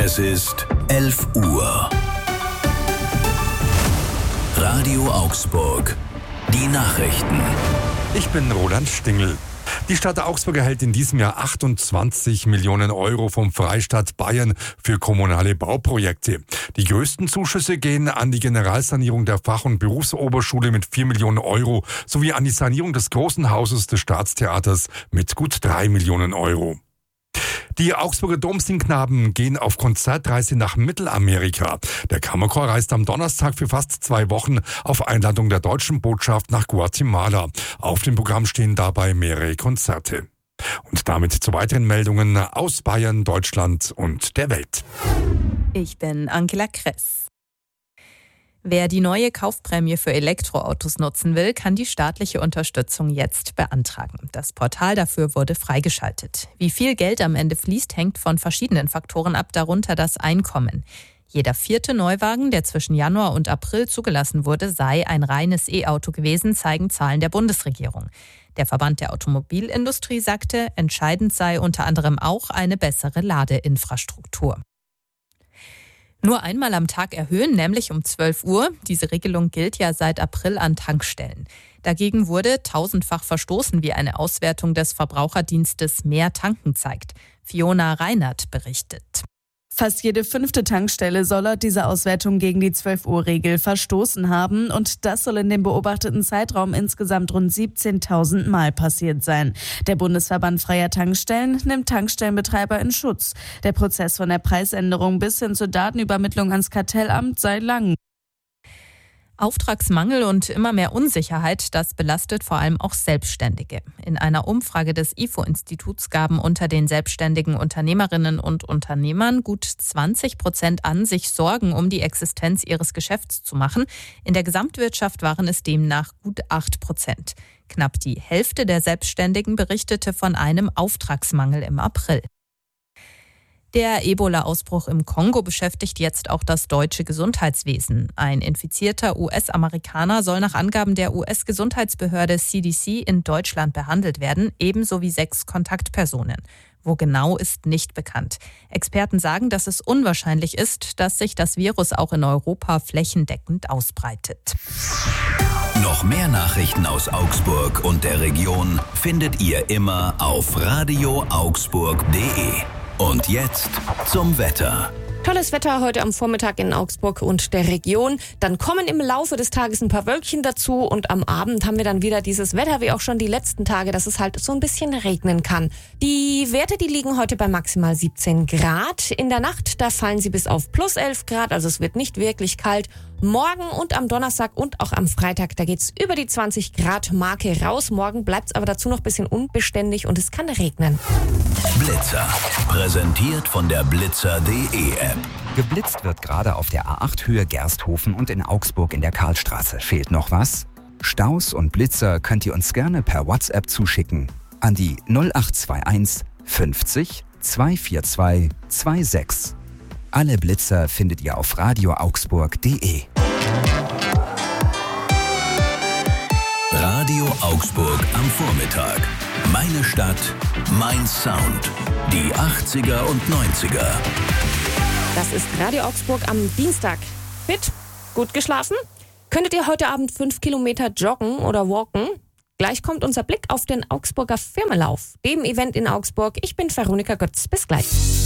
Es ist 11 Uhr. Radio Augsburg. Die Nachrichten. Ich bin Roland Stingl. Die Stadt Augsburg erhält in diesem Jahr 28 Millionen Euro vom Freistaat Bayern für kommunale Bauprojekte. Die größten Zuschüsse gehen an die Generalsanierung der Fach- und Berufsoberschule mit 4 Millionen Euro sowie an die Sanierung des Großen Hauses des Staatstheaters mit gut 3 Millionen Euro. Die Augsburger Domsingknaben gehen auf Konzertreise nach Mittelamerika. Der Kammerchor reist am Donnerstag für fast 2 Wochen auf Einladung der deutschen Botschaft nach Guatemala. Auf dem Programm stehen dabei mehrere Konzerte. Und damit zu weiteren Meldungen aus Bayern, Deutschland und der Welt. Ich bin Angela Kress. Wer die neue Kaufprämie für Elektroautos nutzen will, kann die staatliche Unterstützung jetzt beantragen. Das Portal dafür wurde freigeschaltet. Wie viel Geld am Ende fließt, hängt von verschiedenen Faktoren ab, darunter das Einkommen. Jeder 4. Neuwagen, der zwischen Januar und April zugelassen wurde, sei ein reines E-Auto gewesen, zeigen Zahlen der Bundesregierung. Der Verband der Automobilindustrie sagte, entscheidend sei unter anderem auch eine bessere Ladeinfrastruktur. Nur einmal am Tag erhöhen, nämlich um 12 Uhr. Diese Regelung gilt ja seit April an Tankstellen. Dagegen wurde tausendfach verstoßen, wie eine Auswertung des Verbraucherdienstes Mehr Tanken zeigt. Fiona Reinert berichtet. Fast jede 5. Tankstelle soll laut dieser Auswertung gegen die 12-Uhr-Regel verstoßen haben und das soll in dem beobachteten Zeitraum insgesamt rund 17.000 Mal passiert sein. Der Bundesverband freier Tankstellen nimmt Tankstellenbetreiber in Schutz. Der Prozess von der Preisänderung bis hin zur Datenübermittlung ans Kartellamt sei lang. Auftragsmangel und immer mehr Unsicherheit, das belastet vor allem auch Selbstständige. In einer Umfrage des IFO-Instituts gaben unter den selbstständigen Unternehmerinnen und Unternehmern gut 20% an, sich Sorgen um die Existenz ihres Geschäfts zu machen. In der Gesamtwirtschaft waren es demnach gut 8%. Knapp die Hälfte der Selbstständigen berichtete von einem Auftragsmangel im April. Der Ebola-Ausbruch im Kongo beschäftigt jetzt auch das deutsche Gesundheitswesen. Ein infizierter US-Amerikaner soll nach Angaben der US-Gesundheitsbehörde CDC in Deutschland behandelt werden, ebenso wie 6 Kontaktpersonen. Wo genau, ist nicht bekannt. Experten sagen, dass es unwahrscheinlich ist, dass sich das Virus auch in Europa flächendeckend ausbreitet. Noch mehr Nachrichten aus Augsburg und der Region findet ihr immer auf radioaugsburg.de. Und jetzt zum Wetter. Tolles Wetter heute am Vormittag in Augsburg und der Region. Dann kommen im Laufe des Tages ein paar Wölkchen dazu und am Abend haben wir dann wieder dieses Wetter wie auch schon die letzten Tage, dass es halt so ein bisschen regnen kann. Die Werte, die liegen heute bei maximal 17 Grad. In der Nacht, da fallen sie bis auf plus 11 Grad, also es wird nicht wirklich kalt. Morgen und am Donnerstag und auch am Freitag, da geht's über die 20 Grad Marke raus. Morgen bleibt's aber dazu noch ein bisschen unbeständig und es kann regnen. Blitzer, präsentiert von der Blitzer.de App. Geblitzt wird gerade auf der A8 Höhe Gersthofen und in Augsburg in der Karlstraße. Fehlt noch was? Staus und Blitzer könnt ihr uns gerne per WhatsApp zuschicken an die 0821 50 242 26. Alle Blitzer findet ihr auf radioaugsburg.de. Radio Augsburg am Vormittag. Meine Stadt, mein Sound. Die 80er und 90er. Das ist Radio Augsburg am Dienstag. Fit? Gut geschlafen? Könntet ihr heute Abend 5 Kilometer joggen oder walken? Gleich kommt unser Blick auf den Augsburger Firmelauf, dem Event in Augsburg. Ich bin Veronika Götz. Bis gleich.